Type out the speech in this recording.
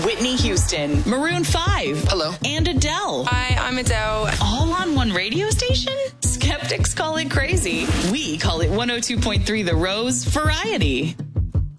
Whitney Houston, Maroon 5. Hello. And Adele. Hi, I'm Adele. All on one radio station? Skeptics call it crazy. We call it 102.3 The Rose Variety.